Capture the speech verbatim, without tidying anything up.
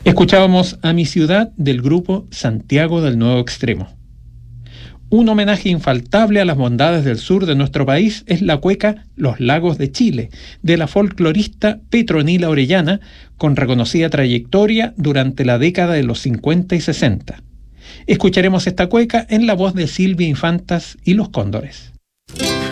Escuchábamos a Mi Ciudad del grupo Santiago del Nuevo Extremo. Un homenaje infaltable a las bondades del sur de nuestro país es la cueca Los Lagos de Chile, de la folclorista Petronila Orellana, con reconocida trayectoria durante la década de los cincuenta y sesenta. Escucharemos esta cueca en la voz de Silvia Infantas y Los Cóndores.